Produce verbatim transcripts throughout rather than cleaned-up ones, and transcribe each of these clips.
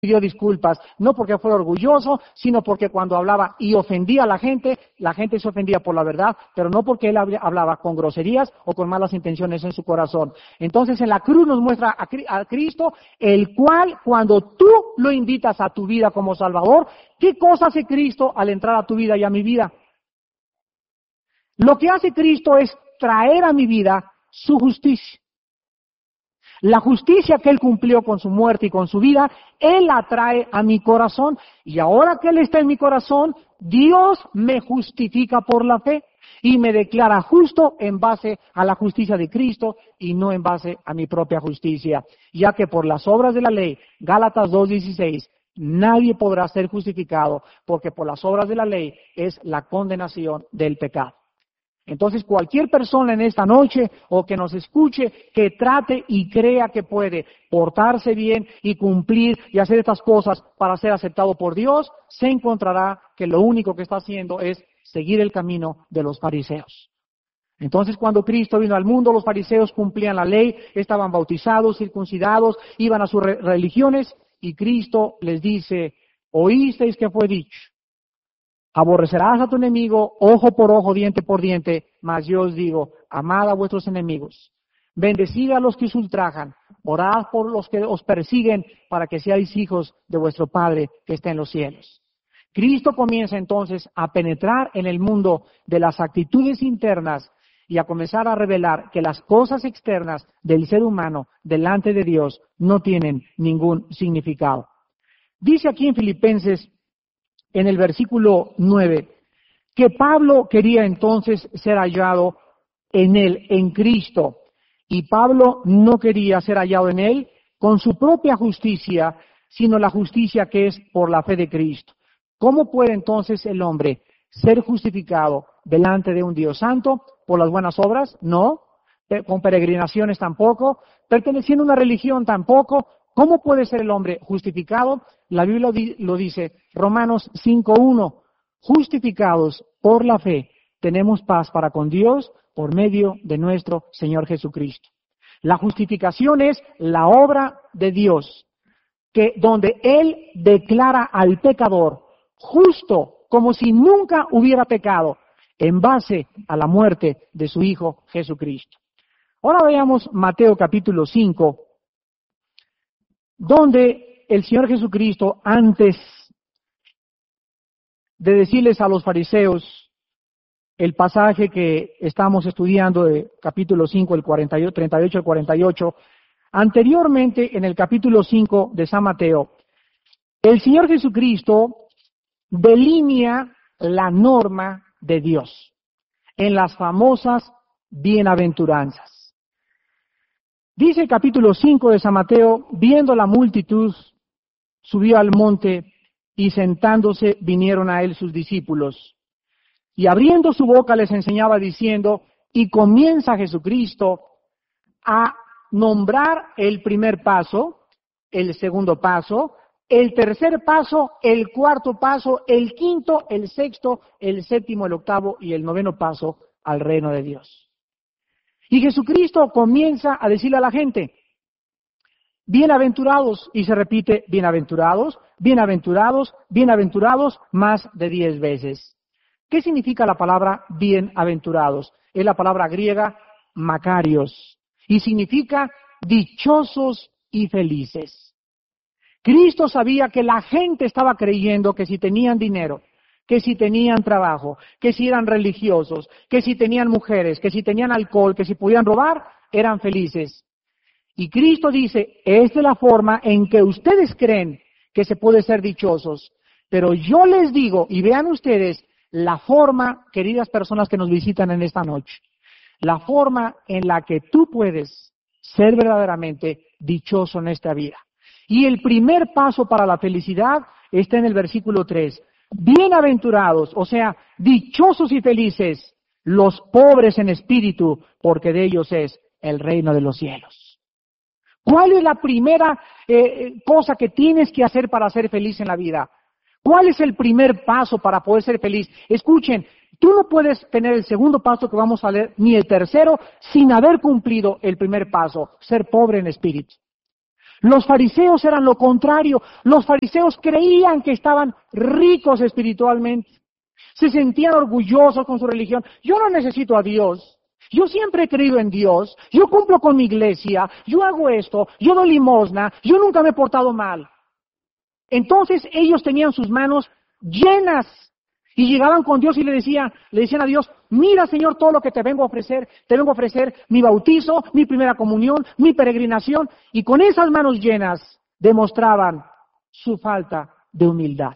pidió disculpas, no porque fuera orgulloso, sino porque cuando hablaba y ofendía a la gente, la gente se ofendía por la verdad, pero no porque él hablaba con groserías o con malas intenciones en su corazón. Entonces en la cruz nos muestra a Cristo, el cual cuando tú lo invitas a tu vida como Salvador, ¿qué cosa hace Cristo al entrar a tu vida y a mi vida? Lo que hace Cristo es traer a mi vida su justicia. La justicia que Él cumplió con su muerte y con su vida, Él la trae a mi corazón. Y ahora que Él está en mi corazón, Dios me justifica por la fe y me declara justo en base a la justicia de Cristo y no en base a mi propia justicia. Ya que por las obras de la ley, Gálatas dos dieciséis, nadie podrá ser justificado porque por las obras de la ley es la condenación del pecado. Entonces, cualquier persona en esta noche o que nos escuche, que trate y crea que puede portarse bien y cumplir y hacer estas cosas para ser aceptado por Dios, se encontrará que lo único que está haciendo es seguir el camino de los fariseos. Entonces, cuando Cristo vino al mundo, los fariseos cumplían la ley, estaban bautizados, circuncidados, iban a sus re- religiones y Cristo les dice, oísteis que fue dicho. Aborrecerás a tu enemigo, ojo por ojo, diente por diente, mas yo os digo, amad a vuestros enemigos, bendecid a los que os ultrajan, orad por los que os persiguen, para que seáis hijos de vuestro Padre que está en los cielos. Cristo comienza entonces a penetrar en el mundo de las actitudes internas y a comenzar a revelar que las cosas externas del ser humano delante de Dios no tienen ningún significado. Dice aquí en Filipenses, en el versículo nueve, que Pablo quería entonces ser hallado en él, en Cristo, y Pablo no quería ser hallado en él con su propia justicia, sino la justicia que es por la fe de Cristo. ¿Cómo puede entonces el hombre ser justificado delante de un Dios santo? ¿Por las buenas obras? No. ¿Con peregrinaciones? Tampoco. ¿Perteneciendo a una religión? Tampoco. ¿Cómo puede ser el hombre justificado? La Biblia lo dice, Romanos cinco uno, justificados por la fe, tenemos paz para con Dios por medio de nuestro Señor Jesucristo. La justificación es la obra de Dios, que donde Él declara al pecador justo como si nunca hubiera pecado, en base a la muerte de su Hijo Jesucristo. Ahora veamos Mateo capítulo cinco, donde el Señor Jesucristo, antes de decirles a los fariseos el pasaje que estamos estudiando de capítulo cinco, el cuarenta y ocho, treinta y ocho al cuarenta y ocho, anteriormente en el capítulo cinco de San Mateo, el Señor Jesucristo delinea la norma de Dios en las famosas bienaventuranzas. Dice el capítulo cinco de San Mateo, viendo la multitud, subió al monte y sentándose vinieron a él sus discípulos. Y abriendo su boca les enseñaba diciendo, y comienza Jesucristo a nombrar el primer paso, el segundo paso, el tercer paso, el cuarto paso, el quinto, el sexto, el séptimo, el octavo y el noveno paso al reino de Dios. Y Jesucristo comienza a decirle a la gente, bienaventurados, y se repite, bienaventurados, bienaventurados, bienaventurados, más de diez veces. ¿Qué significa la palabra bienaventurados? Es la palabra griega makarios, y significa dichosos y felices. Cristo sabía que la gente estaba creyendo que si tenían dinero, que si tenían trabajo, que si eran religiosos, que si tenían mujeres, que si tenían alcohol, que si podían robar, eran felices. Y Cristo dice, esta es la forma en que ustedes creen que se puede ser dichosos. Pero yo les digo, y vean ustedes, la forma, queridas personas que nos visitan en esta noche, la forma en la que tú puedes ser verdaderamente dichoso en esta vida. Y el primer paso para la felicidad está en el versículo tres. Bienaventurados, o sea, dichosos y felices, los pobres en espíritu, porque de ellos es el reino de los cielos. ¿Cuál es la primera eh, cosa que tienes que hacer para ser feliz en la vida? ¿Cuál es el primer paso para poder ser feliz? Escuchen, tú no puedes tener el segundo paso que vamos a leer, ni el tercero, sin haber cumplido el primer paso, ser pobre en espíritu. Los fariseos eran lo contrario. Los fariseos creían que estaban ricos espiritualmente. Se sentían orgullosos con su religión. Yo no necesito a Dios. Yo siempre he creído en Dios. Yo cumplo con mi iglesia. Yo hago esto. Yo doy limosna. Yo nunca me he portado mal. Entonces ellos tenían sus manos llenas y llegaban con Dios y le decían, le decían a Dios, mira Señor todo lo que te vengo a ofrecer, te vengo a ofrecer mi bautizo, mi primera comunión, mi peregrinación, y con esas manos llenas demostraban su falta de humildad.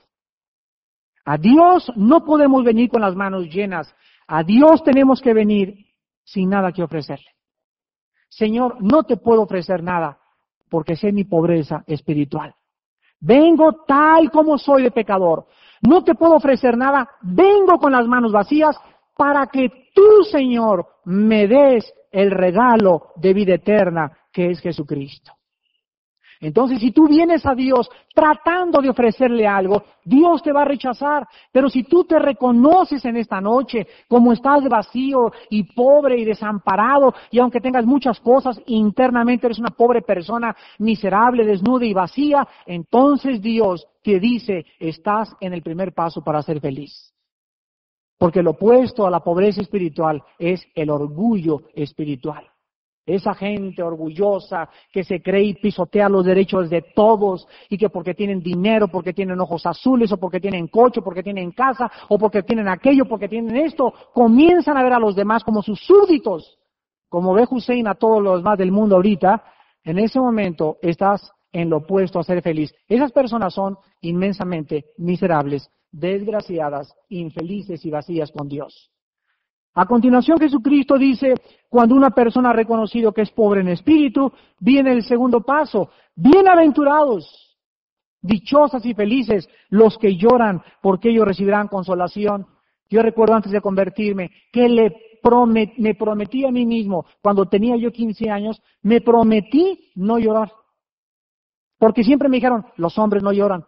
A Dios no podemos venir con las manos llenas, a Dios tenemos que venir sin nada que ofrecerle. Señor, no te puedo ofrecer nada porque sé mi pobreza espiritual. Vengo tal como soy de pecador. No te puedo ofrecer nada. Vengo con las manos vacías para que tú, Señor, me des el regalo de vida eterna que es Jesucristo. Entonces, si tú vienes a Dios tratando de ofrecerle algo, Dios te va a rechazar. Pero si tú te reconoces en esta noche como estás vacío y pobre y desamparado, y aunque tengas muchas cosas, internamente eres una pobre persona, miserable, desnuda y vacía, entonces Dios te dice, estás en el primer paso para ser feliz. Porque lo opuesto a la pobreza espiritual es el orgullo espiritual. Esa gente orgullosa que se cree y pisotea los derechos de todos y que porque tienen dinero, porque tienen ojos azules o porque tienen coche, porque tienen casa o porque tienen aquello, porque tienen esto, comienzan a ver a los demás como sus súbditos. Como ve Hussein a todos los demás del mundo ahorita, en ese momento estás en lo opuesto a ser feliz. Esas personas son inmensamente miserables, desgraciadas, infelices y vacías con Dios. A continuación Jesucristo dice, cuando una persona ha reconocido que es pobre en espíritu, viene el segundo paso. Bienaventurados, dichosas y felices los que lloran, porque ellos recibirán consolación. Yo recuerdo antes de convertirme que le promet, me prometí a mí mismo, cuando tenía yo quince años, me prometí no llorar. Porque siempre me dijeron, los hombres no lloran.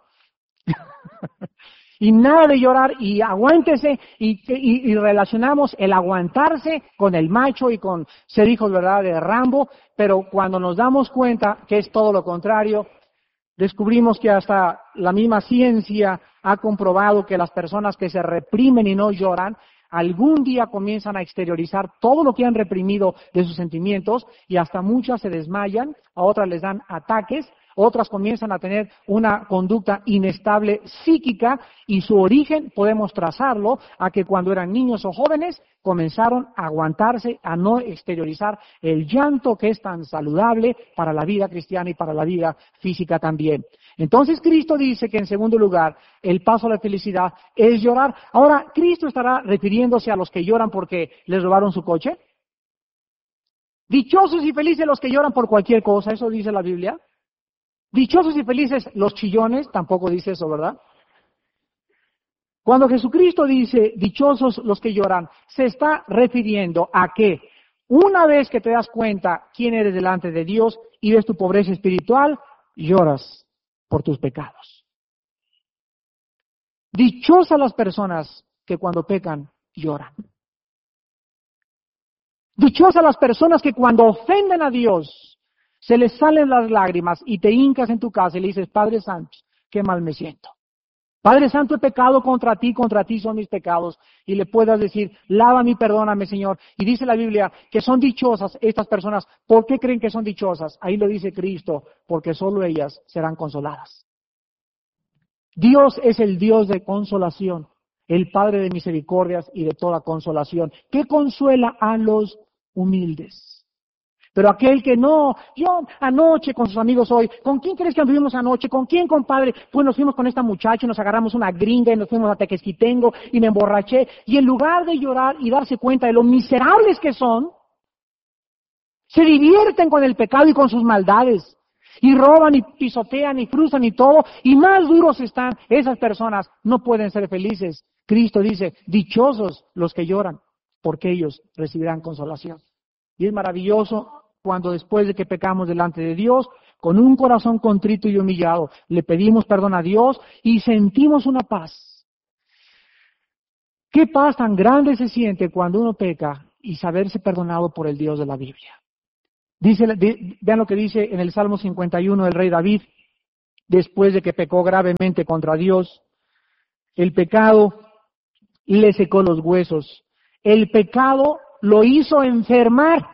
Y nada de llorar, y aguántese, y, y, y relacionamos el aguantarse con el macho y con ser hijos, ¿verdad?, de Rambo, pero cuando nos damos cuenta que es todo lo contrario, descubrimos que hasta la misma ciencia ha comprobado que las personas que se reprimen y no lloran, algún día comienzan a exteriorizar todo lo que han reprimido de sus sentimientos, y hasta muchas se desmayan, a otras les dan ataques, otras comienzan a tener una conducta inestable psíquica, y su origen podemos trazarlo a que cuando eran niños o jóvenes comenzaron a aguantarse, a no exteriorizar el llanto que es tan saludable para la vida cristiana y para la vida física también. Entonces Cristo dice que en segundo lugar, el paso a la felicidad es llorar. Ahora, ¿Cristo estará refiriéndose a los que lloran porque les robaron su coche? Dichosos y felices los que lloran por cualquier cosa, ¿eso dice la Biblia? Dichosos y felices los chillones, tampoco dice eso, ¿verdad? Cuando Jesucristo dice dichosos los que lloran, se está refiriendo a que una vez que te das cuenta quién eres delante de Dios y ves tu pobreza espiritual, lloras por tus pecados. Dichosas las personas que cuando pecan lloran. Dichosas las personas que cuando ofenden a Dios se les salen las lágrimas y te hincas en tu casa y le dices, Padre Santo, qué mal me siento. Padre Santo, he pecado contra ti, contra ti son mis pecados. Y le puedas decir, lávame y perdóname, Señor. Y dice la Biblia que son dichosas estas personas. ¿Por qué creen que son dichosas? Ahí lo dice Cristo, porque solo ellas serán consoladas. Dios es el Dios de consolación, el Padre de misericordias y de toda consolación, que consuela a los humildes. Pero aquel que no, yo anoche con sus amigos hoy, ¿con quién crees que anduvimos anoche? ¿Con quién, compadre? Pues nos fuimos con esta muchacha y nos agarramos una gringa y nos fuimos a Tequesquitengo y me emborraché. Y en lugar de llorar y darse cuenta de lo miserables que son, se divierten con el pecado y con sus maldades. Y roban y pisotean y frustran y todo. Y más duros están. Esas personas no pueden ser felices. Cristo dice, dichosos los que lloran, porque ellos recibirán consolación. Y es maravilloso cuando después de que pecamos delante de Dios, con un corazón contrito y humillado, le pedimos perdón a Dios y sentimos una paz. ¿Qué paz tan grande se siente cuando uno peca y saberse perdonado por el Dios de la Biblia? Dice, di, vean lo que dice en el Salmo cincuenta y uno el rey David, después de que pecó gravemente contra Dios. El pecado le secó los huesos. El pecado lo hizo enfermar.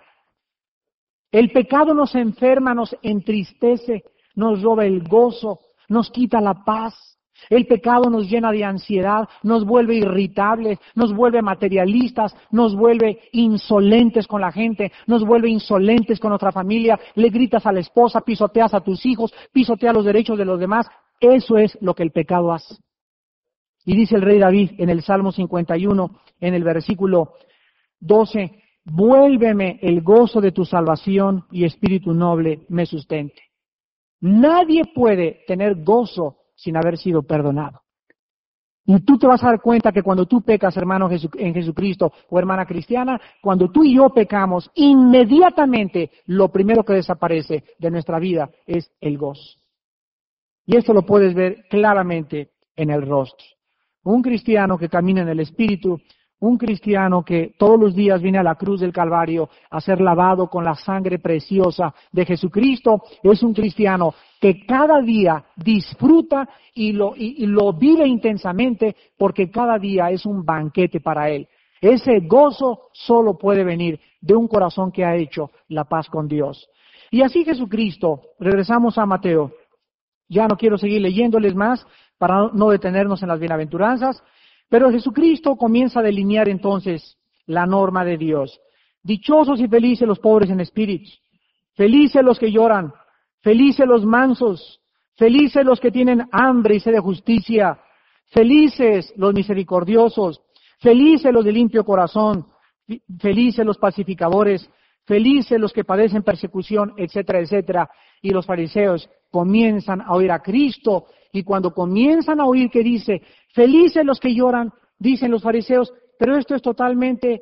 El pecado nos enferma, nos entristece, nos roba el gozo, nos quita la paz. El pecado nos llena de ansiedad, nos vuelve irritables, nos vuelve materialistas, nos vuelve insolentes con la gente, nos vuelve insolentes con nuestra familia, le gritas a la esposa, pisoteas a tus hijos, pisoteas los derechos de los demás. Eso es lo que el pecado hace. Y dice el rey David en el Salmo cincuenta y uno, en el versículo doce, vuélveme el gozo de tu salvación y espíritu noble me sustente. Nadie puede tener gozo sin haber sido perdonado. Y tú te vas a dar cuenta que cuando tú pecas, hermano en Jesucristo o hermana cristiana, cuando tú y yo pecamos, inmediatamente lo primero que desaparece de nuestra vida es el gozo. Y esto lo puedes ver claramente en el rostro. Un cristiano que camina en el Espíritu, un cristiano que todos los días viene a la cruz del Calvario a ser lavado con la sangre preciosa de Jesucristo, es un cristiano que cada día disfruta y lo, y, y lo vive intensamente porque cada día es un banquete para él. Ese gozo solo puede venir de un corazón que ha hecho la paz con Dios. Y así Jesucristo, regresamos a Mateo, ya no quiero seguir leyéndoles más para no detenernos en las bienaventuranzas, pero Jesucristo comienza a delinear entonces la norma de Dios. Dichosos y felices los pobres en espíritu, felices los que lloran, felices los mansos, felices los que tienen hambre y sed de justicia, felices los misericordiosos, felices los de limpio corazón, felices los pacificadores, felices los que padecen persecución, etcétera, etcétera. Y los fariseos comienzan a oír a Cristo, y cuando comienzan a oír que dice, felices los que lloran, dicen los fariseos, pero esto es totalmente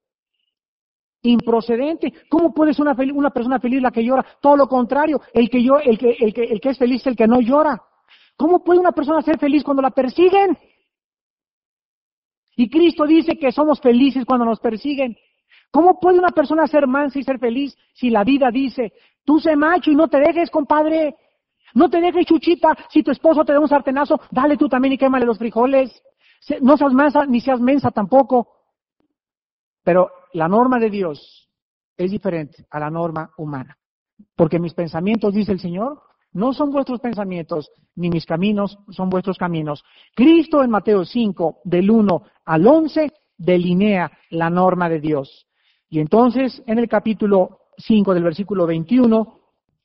improcedente. ¿Cómo puede ser una, una persona feliz la que llora? Todo lo contrario, el que, yo, el, que, el, que, el que es feliz es el que no llora. ¿Cómo puede una persona ser feliz cuando la persiguen? Y Cristo dice que somos felices cuando nos persiguen. ¿Cómo puede una persona ser mansa y ser feliz si la vida dice, tú sé macho y no te dejes, compadre? No te dejes, chuchita, si tu esposo te da un sartenazo, dale tú también y quémale los frijoles. No seas mansa ni seas mensa tampoco. Pero la norma de Dios es diferente a la norma humana. Porque mis pensamientos, dice el Señor, no son vuestros pensamientos, ni mis caminos son vuestros caminos. Cristo en Mateo cinco, del uno al once, delinea la norma de Dios. Y entonces, en el capítulo cinco del versículo veintiuno,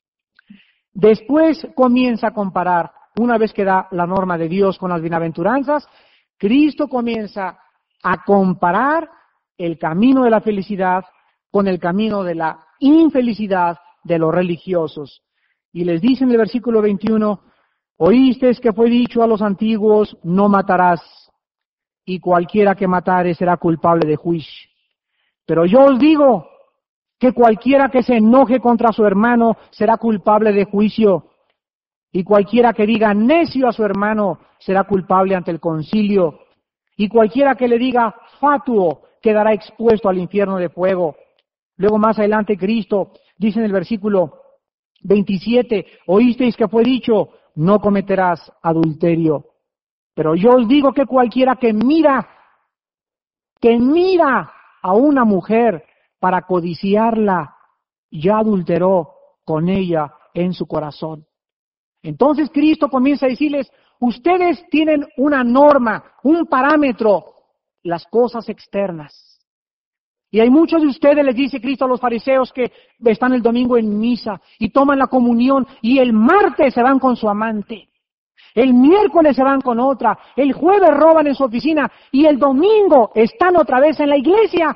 después comienza a comparar, una vez que da la norma de Dios con las bienaventuranzas, Cristo comienza a comparar el camino de la felicidad con el camino de la infelicidad de los religiosos. Y les dice en el versículo veintiuno, oísteis que fue dicho a los antiguos, no matarás, y cualquiera que matare será culpable de juicio. Pero yo os digo que cualquiera que se enoje contra su hermano será culpable de juicio, y cualquiera que diga necio a su hermano será culpable ante el concilio, y cualquiera que le diga fatuo quedará expuesto al infierno de fuego. Luego más adelante Cristo dice en el versículo veintisiete, oísteis que fue dicho, no cometerás adulterio. Pero yo os digo que cualquiera que mira, que mira a una mujer para codiciarla, ya adulteró con ella en su corazón. Entonces Cristo comienza a decirles, ustedes tienen una norma, un parámetro, las cosas externas. Y hay muchos de ustedes, les dice Cristo a los fariseos, que están el domingo en misa y toman la comunión y el martes se van con su amante. El miércoles se van con otra, el jueves roban en su oficina y el domingo están otra vez en la iglesia.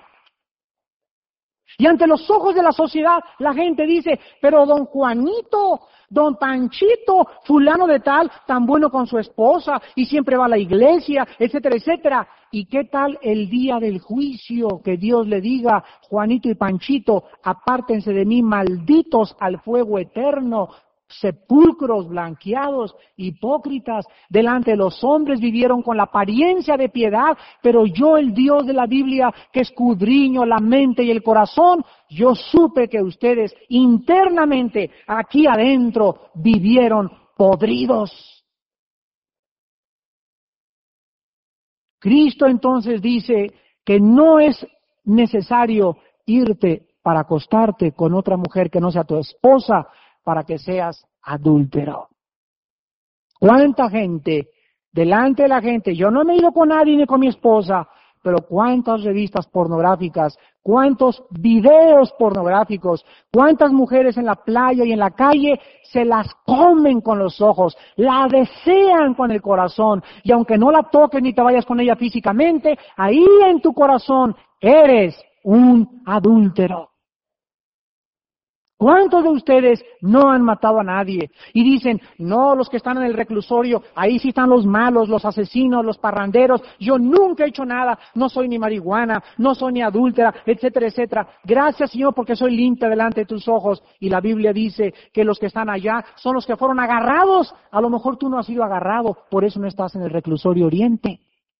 Y ante los ojos de la sociedad la gente dice, pero don Juanito, don Panchito, fulano de tal, tan bueno con su esposa y siempre va a la iglesia, etcétera, etcétera. ¿Y qué tal el día del juicio? Que Dios le diga, Juanito y Panchito, apártense de mí, malditos al fuego eterno. sepulcros blanqueados, hipócritas. Delante de los hombres vivieron con la apariencia de piedad, pero yo, el Dios de la Biblia, que escudriño la mente y el corazón, yo supe que ustedes internamente, aquí adentro, vivieron podridos. Cristo entonces dice que no es necesario irte para acostarte con otra mujer que no sea tu esposa para que seas adúltero. ¿Cuánta gente, delante de la gente, yo no me he ido con nadie ni con mi esposa, pero cuántas revistas pornográficas, cuántos videos pornográficos, cuántas mujeres en la playa y en la calle se las comen con los ojos, la desean con el corazón, y aunque no la toques ni te vayas con ella físicamente, ahí en tu corazón eres un adúltero. ¿Cuántos de ustedes no han matado a nadie? Y dicen, no, los que están en el reclusorio, ahí sí están los malos, los asesinos, los parranderos. Yo nunca he hecho nada, no soy ni marihuana, no soy ni adúltera, etcétera, etcétera. Gracias, Señor, porque soy limpia delante de tus ojos. Y la Biblia dice que los que están allá son los que fueron agarrados. A lo mejor tú no has sido agarrado, por eso no estás en el reclusorio oriente.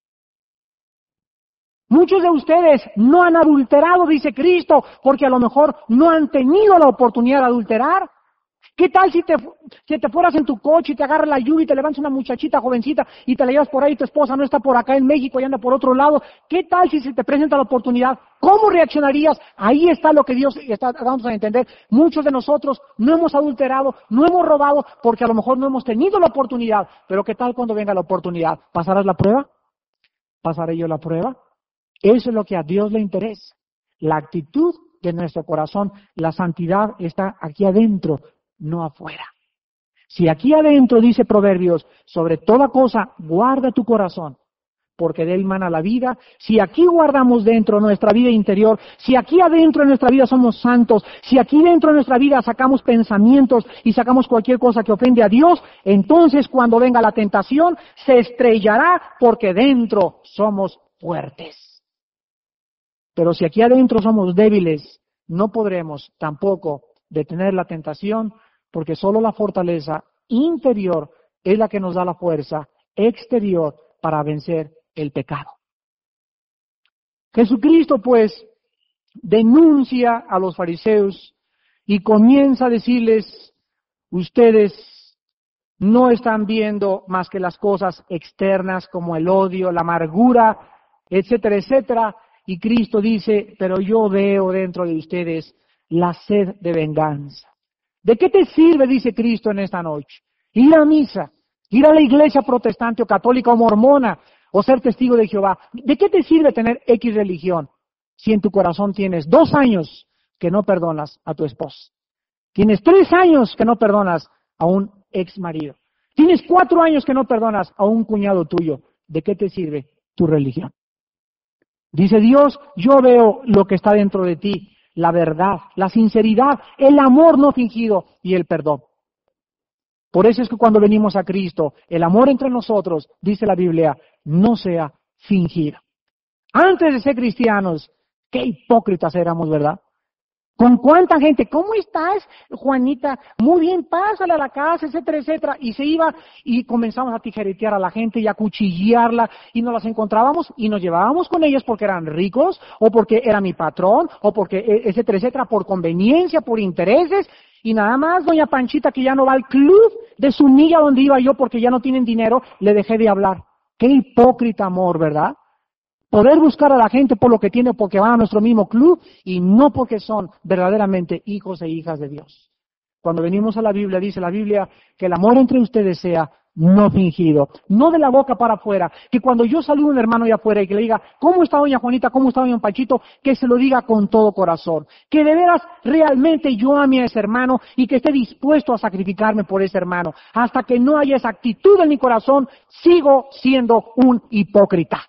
Muchos de ustedes no han adulterado, dice Cristo, porque a lo mejor no han tenido la oportunidad de adulterar. ¿Qué tal si te, si te fueras en tu coche y te agarra la lluvia y te levantas una muchachita jovencita y te la llevas por ahí, tu esposa no está por acá en México y anda por otro lado? ¿Qué tal si se te presenta la oportunidad? ¿Cómo reaccionarías? Ahí está lo que Dios está dándonos a entender. Muchos de nosotros no hemos adulterado, no hemos robado, porque a lo mejor no hemos tenido la oportunidad. Pero ¿qué tal cuando venga la oportunidad? ¿Pasarás la prueba? ¿Pasaré yo la prueba? Eso es lo que a Dios le interesa. La actitud de nuestro corazón, la santidad está aquí adentro, no afuera. Si aquí adentro, dice Proverbios, sobre toda cosa, guarda tu corazón, porque de él mana la vida. Si aquí guardamos dentro nuestra vida interior, si aquí adentro de nuestra vida somos santos, si aquí dentro de nuestra vida sacamos pensamientos y sacamos cualquier cosa que ofende a Dios, entonces cuando venga la tentación, se estrellará porque dentro somos fuertes. Pero si aquí adentro somos débiles, no podremos tampoco detener la tentación, porque solo la fortaleza interior es la que nos da la fuerza exterior para vencer el pecado. Jesucristo, pues, denuncia a los fariseos y comienza a decirles, ustedes no están viendo más que las cosas externas como el odio, la amargura, etcétera, etcétera. Y Cristo dice, pero yo veo dentro de ustedes la sed de venganza. ¿De qué te sirve, dice Cristo en esta noche? Ir a misa, ir a la iglesia protestante o católica o mormona, o ser testigo de Jehová. ¿De qué te sirve tener X religión si en tu corazón tienes dos años que no perdonas a tu esposa? Tienes tres años que no perdonas a un ex marido. Tienes cuatro años que no perdonas a un cuñado tuyo. ¿De qué te sirve tu religión? Dice Dios, yo veo lo que está dentro de ti, la verdad, la sinceridad, el amor no fingido y el perdón. Por eso es que cuando venimos a Cristo, el amor entre nosotros, dice la Biblia, no sea fingido. Antes de ser cristianos, qué hipócritas éramos, ¿verdad? ¿Con cuánta gente? ¿Cómo estás, Juanita? Muy bien, pásala a la casa, etcétera, etcétera. Y se iba y comenzamos a tijeretear a la gente y a cuchillarla y nos las encontrábamos y nos llevábamos con ellas porque eran ricos o porque era mi patrón o porque, etcétera, etcétera, por conveniencia, por intereses. Y nada más, doña Panchita, que ya no va al club de su niña donde iba yo porque ya no tienen dinero, le dejé de hablar. Qué hipócrita amor, ¿verdad? Poder buscar a la gente por lo que tiene, porque van a nuestro mismo club y no porque son verdaderamente hijos e hijas de Dios. Cuando venimos a la Biblia, dice la Biblia que el amor entre ustedes sea no fingido, no de la boca para afuera, que cuando yo saludo a un hermano allá afuera y que le diga, ¿cómo está doña Juanita? ¿Cómo está doña Panchito? Que se lo diga con todo corazón, que de veras realmente yo ame a ese hermano y que esté dispuesto a sacrificarme por ese hermano. Hasta que no haya esa actitud en mi corazón, sigo siendo un hipócrita.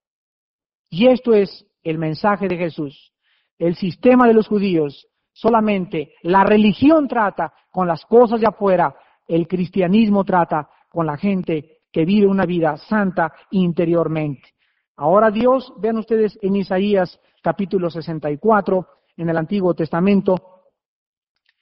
Y esto es el mensaje de Jesús. El sistema de los judíos, solamente la religión trata con las cosas de afuera, el cristianismo trata con la gente que vive una vida santa interiormente. Ahora Dios, vean ustedes en Isaías capítulo sesenta y cuatro, en el Antiguo Testamento,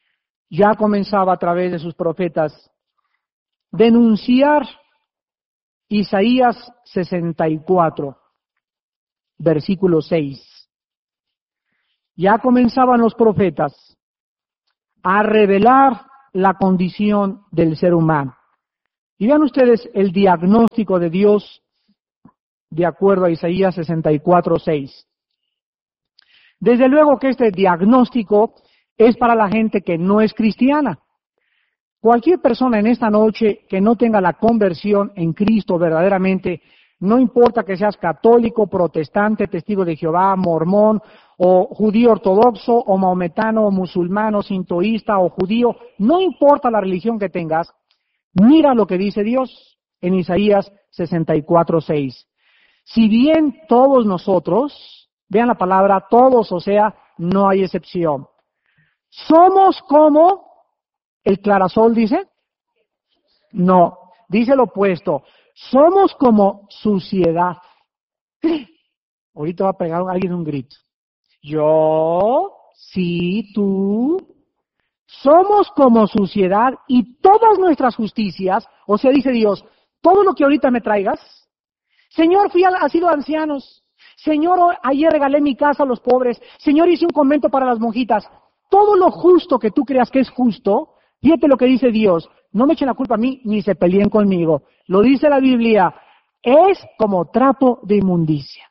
ya comenzaba a través de sus profetas denunciar Isaías sesenta y cuatro, versículo seis. Ya comenzaban los profetas a revelar la condición del ser humano. Y vean ustedes el diagnóstico de Dios de acuerdo a Isaías sesenta y cuatro, seis. Desde luego que este diagnóstico es para la gente que no es cristiana. Cualquier persona en esta noche que no tenga la conversión en Cristo verdaderamente, no importa que seas católico, protestante, testigo de Jehová, mormón, o judío ortodoxo, o maometano, o musulmano, sintoísta, o judío, no importa la religión que tengas, mira lo que dice Dios en Isaías sesenta y cuatro, seis. Si bien todos nosotros, vean la palabra todos, o sea, no hay excepción, somos como el clarasol, dice, no, dice lo opuesto, somos como suciedad. Ahorita va a pegar a alguien un grito. Yo, sí, tú, somos como suciedad y todas nuestras justicias, o sea, dice Dios, todo lo que ahorita me traigas, Señor, fui al asilo de ancianos, Señor, ayer regalé mi casa a los pobres, Señor, hice un convento para las monjitas, todo lo justo que tú creas que es justo, fíjate lo que dice Dios, no me echen la culpa a mí ni se peleen conmigo, lo dice la Biblia, es como trapo de inmundicia.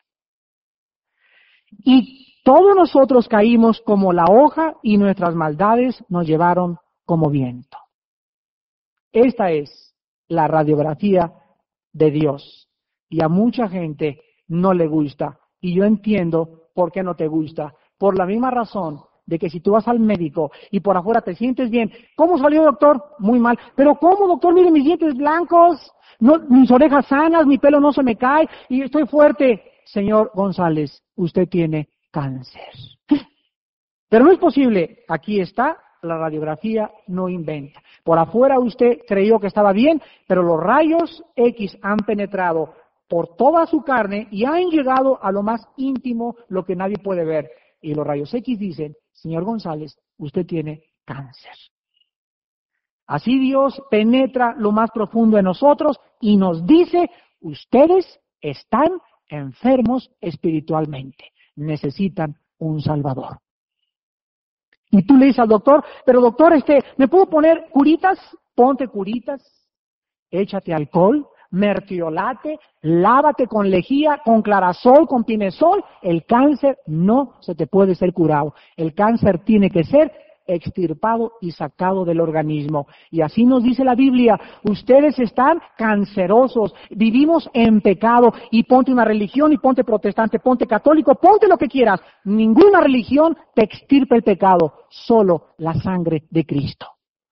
Y todos nosotros caímos como la hoja y nuestras maldades nos llevaron como viento. Esta es la radiografía de Dios. Y a mucha gente no le gusta. Y yo entiendo por qué no te gusta. Por la misma razón de que si tú vas al médico y por afuera te sientes bien, ¿cómo salió, doctor? Muy mal. Pero ¿cómo, doctor? Mire mis dientes blancos, no, mis orejas sanas, mi pelo no se me cae y estoy fuerte. Señor González, usted tiene cáncer. Pero no es posible. Aquí está, la radiografía no inventa. Por afuera usted creyó que estaba bien, pero los rayos X han penetrado por toda su carne y han llegado a lo más íntimo, lo que nadie puede ver. Y los rayos X dicen, señor González, usted tiene cáncer. Así Dios penetra lo más profundo de nosotros y nos dice, ustedes están enfermos espiritualmente, necesitan un Salvador. Y tú le dices al doctor, pero doctor, este, ¿me puedo poner curitas? Ponte curitas, échate alcohol, mertiolate, lávate con lejía, con clarasol, con pinesol, el cáncer no se te puede ser curado. El cáncer tiene que ser extirpado y sacado del organismo. Y así nos dice la Biblia, ustedes están cancerosos, vivimos en pecado, y ponte una religión, y ponte protestante, ponte católico, ponte lo que quieras. Ninguna religión te extirpa el pecado, solo la sangre de Cristo.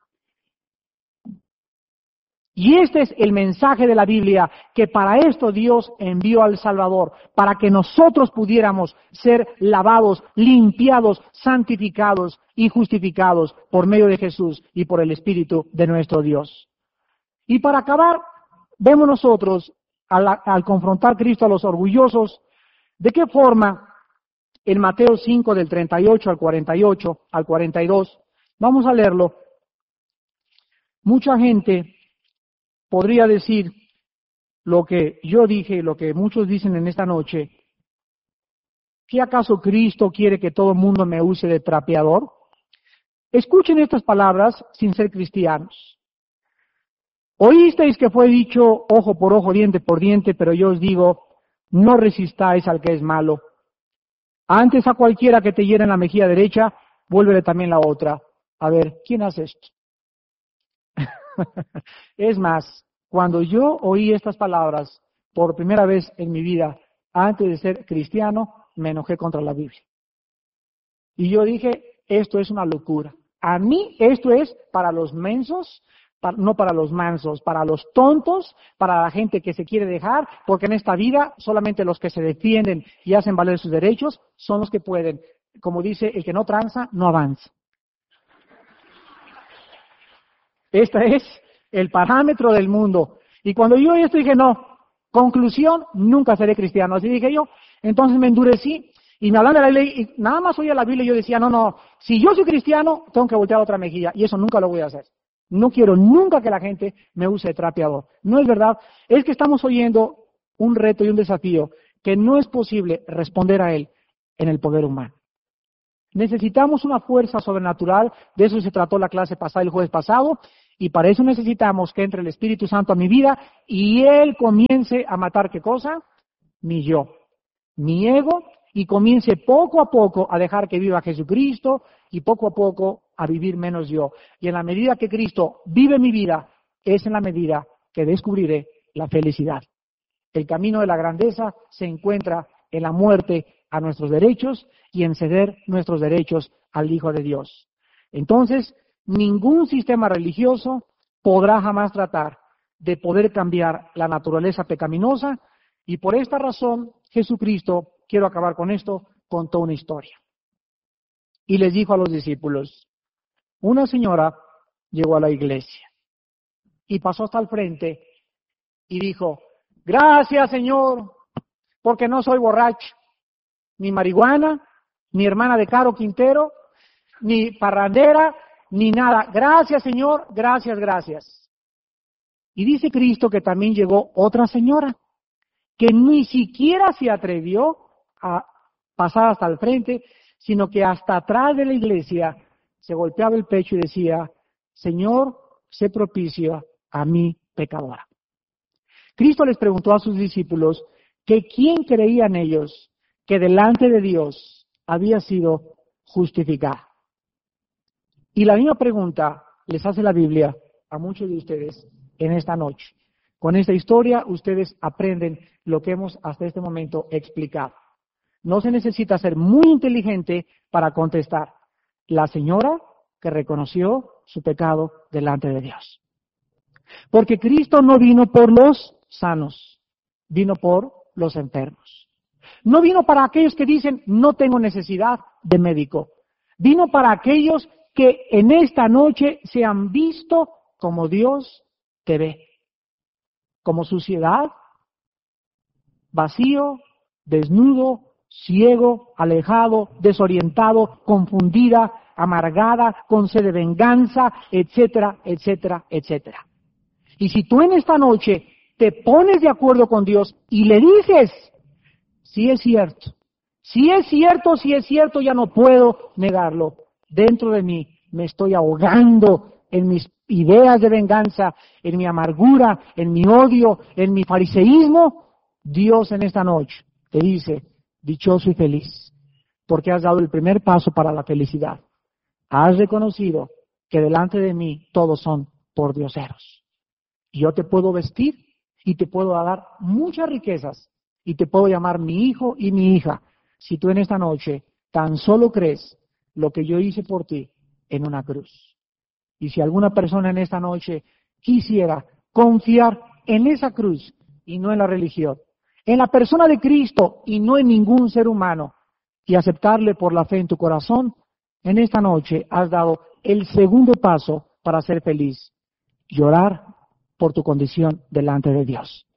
Y este es el mensaje de la Biblia, que para esto Dios envió al Salvador, para que nosotros pudiéramos ser lavados, limpiados, santificados y justificados por medio de Jesús y por el Espíritu de nuestro Dios. Y para acabar, vemos nosotros, al, al confrontar Cristo a los orgullosos, de qué forma en Mateo cinco, del treinta y ocho al cuarenta y ocho, al cuarenta y dos, vamos a leerlo. Mucha gente podría decir lo que yo dije y lo que muchos dicen en esta noche. ¿Qué acaso Cristo quiere que todo el mundo me use de trapeador? Escuchen estas palabras sin ser cristianos. Oísteis que fue dicho ojo por ojo, diente por diente, pero yo os digo, no resistáis al que es malo. Antes a cualquiera que te hiera en la mejilla derecha, vuélvele también la otra. A ver, ¿quién hace esto? Es más, cuando yo oí estas palabras por primera vez en mi vida, antes de ser cristiano, me enojé contra la Biblia. Y yo dije, esto es una locura. A mí esto es para los mensos, para, no para los mansos, para los tontos, para la gente que se quiere dejar, porque en esta vida solamente los que se defienden y hacen valer sus derechos son los que pueden. Como dice, el que no tranza, no avanza. Este es el parámetro del mundo. Y cuando yo esto dije, no, conclusión, nunca seré cristiano. Así dije yo. Entonces me endurecí Y me hablan de la Biblia y nada más oía la Biblia y yo decía, no, no, si yo soy cristiano, tengo que voltear a otra mejilla y eso nunca lo voy a hacer. No quiero nunca que la gente me use de trapeador. No es verdad, es que estamos oyendo un reto y un desafío que no es posible responder a él en el poder humano. Necesitamos una fuerza sobrenatural, de eso se trató la clase pasada, el jueves pasado, y para eso necesitamos que entre el Espíritu Santo a mi vida y Él comience a matar, ¿qué cosa? Mi yo, mi ego, y comience poco a poco a dejar que viva Jesucristo y poco a poco a vivir menos yo. Y en la medida que Cristo vive mi vida, es en la medida que descubriré la felicidad. El camino de la grandeza se encuentra en la muerte a nuestros derechos y en ceder nuestros derechos al Hijo de Dios. Entonces, ningún sistema religioso podrá jamás tratar de poder cambiar la naturaleza pecaminosa y por esta razón Jesucristo, quiero acabar con esto, contó una historia. Y les dijo a los discípulos, una señora llegó a la iglesia y pasó hasta el frente y dijo, gracias Señor, porque no soy borracho, ni marihuana, ni hermana de Caro Quintero, ni parrandera, ni nada. Gracias Señor, gracias, gracias. Y dice Cristo que también llegó otra señora, que ni siquiera se atrevió a pasar hasta el frente, sino que hasta atrás de la iglesia se golpeaba el pecho y decía, Señor, sé propicio a mi pecadora. Cristo les preguntó a sus discípulos que quién creían ellos que delante de Dios había sido justificado. Y la misma pregunta les hace la Biblia a muchos de ustedes en esta noche. Con esta historia ustedes aprenden lo que hemos hasta este momento explicado. No se necesita ser muy inteligente para contestar. La señora que reconoció su pecado delante de Dios. Porque Cristo no vino por los sanos, vino por los enfermos. No vino para aquellos que dicen, no tengo necesidad de médico. Vino para aquellos que en esta noche se han visto como Dios te ve. Como suciedad, vacío, desnudo, ciego, alejado, desorientado, confundida, amargada, con sed de venganza, etcétera, etcétera, etcétera. Y si tú en esta noche te pones de acuerdo con Dios y le dices, sí es cierto, si es cierto, si es cierto, ya no puedo negarlo. Dentro de mí me estoy ahogando en mis ideas de venganza, en mi amargura, en mi odio, en mi fariseísmo. Dios en esta noche te dice, dichoso y feliz, porque has dado el primer paso para la felicidad. Has reconocido que delante de mí todos son pordioseros. Y yo te puedo vestir y te puedo dar muchas riquezas y te puedo llamar mi hijo y mi hija si tú en esta noche tan solo crees lo que yo hice por ti en una cruz. Y si alguna persona en esta noche quisiera confiar en esa cruz y no en la religión, en la persona de Cristo y no en ningún ser humano, y aceptarle por la fe en tu corazón, en esta noche has dado el segundo paso para ser feliz, llorar por tu condición delante de Dios.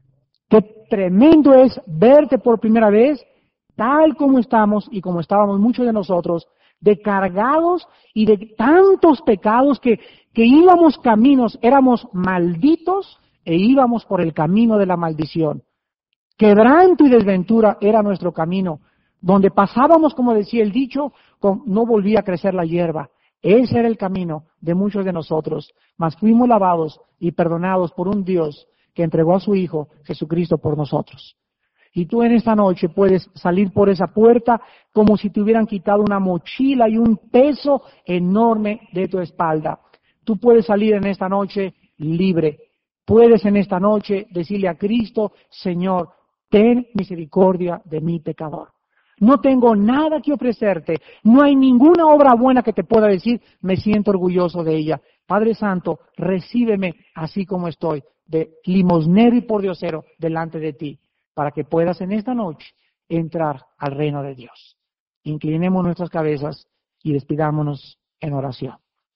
Qué tremendo es verte por primera vez tal como estamos y como estábamos muchos de nosotros, de cargados y de tantos pecados que, que íbamos caminos, éramos malditos e íbamos por el camino de la maldición. Quebranto y desventura era nuestro camino, donde pasábamos, como decía el dicho, con, no volvía a crecer la hierba. Ese era el camino de muchos de nosotros, mas fuimos lavados y perdonados por un Dios que entregó a su Hijo Jesucristo por nosotros. Y tú en esta noche puedes salir por esa puerta como si te hubieran quitado una mochila y un peso enorme de tu espalda. Tú puedes salir en esta noche libre. Puedes en esta noche decirle a Cristo, Señor, ten misericordia de mi pecador. No tengo nada que ofrecerte, no hay ninguna obra buena que te pueda decir, me siento orgulloso de ella. Padre Santo, recíbeme así como estoy, de limosnero y pordiosero delante de ti, para que puedas en esta noche entrar al reino de Dios. Inclinemos nuestras cabezas y despidámonos en oración.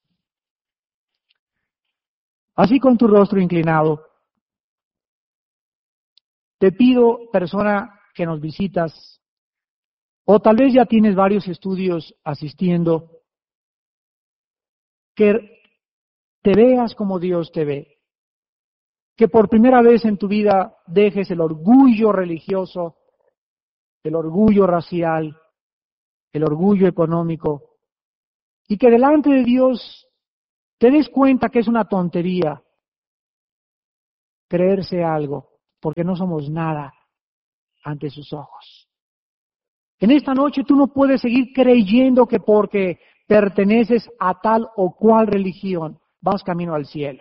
Así con tu rostro inclinado, te pido, persona que nos visitas, O tal vez ya tienes varios estudios asistiendo, que te veas como Dios te ve, que por primera vez en tu vida dejes el orgullo religioso, el orgullo racial, el orgullo económico, y que delante de Dios te des cuenta que es una tontería creerse algo, porque no somos nada ante sus ojos. En esta noche tú no puedes seguir creyendo que porque perteneces a tal o cual religión vas camino al cielo.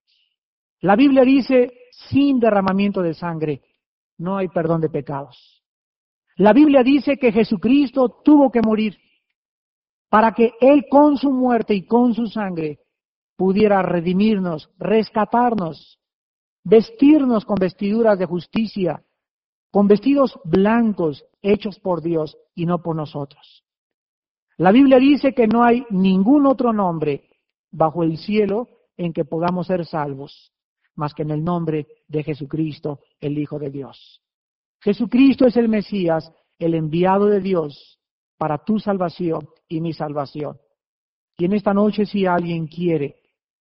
La Biblia dice, sin derramamiento de sangre no hay perdón de pecados. La Biblia dice que Jesucristo tuvo que morir para que Él con su muerte y con su sangre pudiera redimirnos, rescatarnos, vestirnos con vestiduras de justicia, con vestidos blancos hechos por Dios y no por nosotros. La Biblia dice que no hay ningún otro nombre bajo el cielo en que podamos ser salvos, más que en el nombre de Jesucristo, el Hijo de Dios. Jesucristo es el Mesías, el enviado de Dios para tu salvación y mi salvación. Y en esta noche, si alguien quiere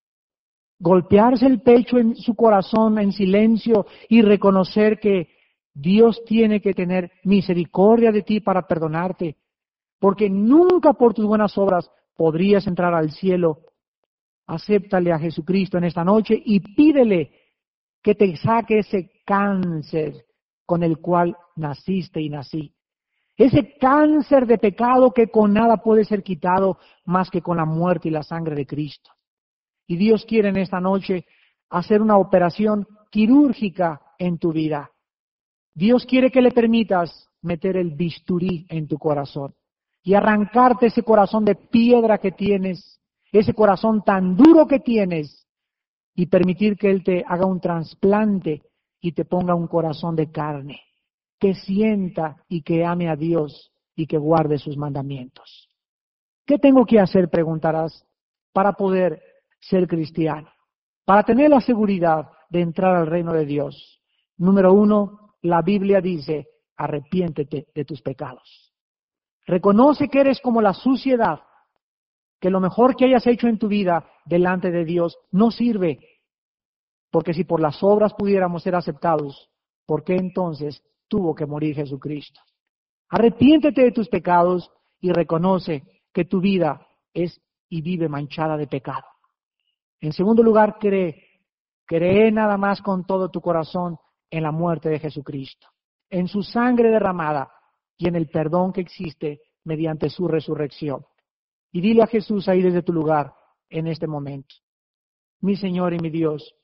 golpearse el pecho en su corazón en silencio y reconocer que Dios tiene que tener misericordia de ti para perdonarte, porque nunca por tus buenas obras podrías entrar al cielo, acéptale a Jesucristo en esta noche y pídele que te saque ese cáncer con el cual naciste y nací. Ese cáncer de pecado que con nada puede ser quitado más que con la muerte y la sangre de Cristo. Y Dios quiere en esta noche hacer una operación quirúrgica en tu vida. Dios quiere que le permitas meter el bisturí en tu corazón y arrancarte ese corazón de piedra que tienes, ese corazón tan duro que tienes, y permitir que Él te haga un trasplante y te ponga un corazón de carne, que sienta y que ame a Dios y que guarde sus mandamientos. ¿Qué tengo que hacer, preguntarás, para poder ser cristiano? Para tener la seguridad de entrar al reino de Dios. Número uno, la Biblia dice, arrepiéntete de tus pecados. Reconoce que eres como la suciedad, que lo mejor que hayas hecho en tu vida delante de Dios no sirve, porque si por las obras pudiéramos ser aceptados, ¿por qué entonces tuvo que morir Jesucristo? Arrepiéntete de tus pecados y reconoce que tu vida es y vive manchada de pecado. En segundo lugar, cree, cree nada más con todo tu corazón en la muerte de Jesucristo, en su sangre derramada y en el perdón que existe mediante su resurrección. Y dile a Jesús ahí desde tu lugar en este momento: mi Señor y mi Dios,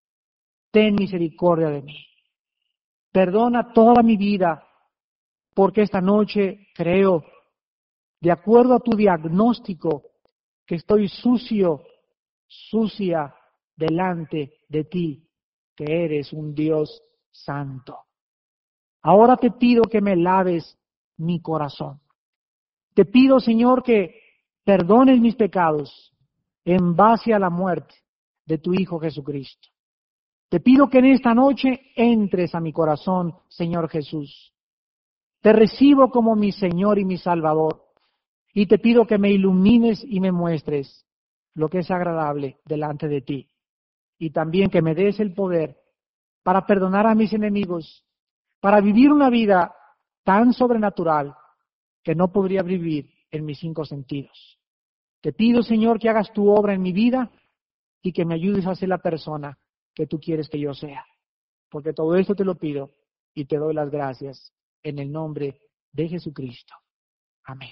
ten misericordia de mí. Perdona toda mi vida, porque esta noche creo, de acuerdo a tu diagnóstico, que estoy sucio, sucia delante de ti, que eres un Dios santo. Ahora te pido que me laves mi corazón. Te pido, Señor, que perdones mis pecados en base a la muerte de tu Hijo Jesucristo. Te pido que en esta noche entres a mi corazón, Señor Jesús. Te recibo como mi Señor y mi Salvador. Y te pido que me ilumines y me muestres lo que es agradable delante de ti. Y también que me des el poder para perdonar a mis enemigos, para vivir una vida tan sobrenatural que no podría vivir en mis cinco sentidos. Te pido, Señor, que hagas tu obra en mi vida y que me ayudes a ser la persona que tú quieres que yo sea. Porque todo esto te lo pido y te doy las gracias en el nombre de Jesucristo. Amén.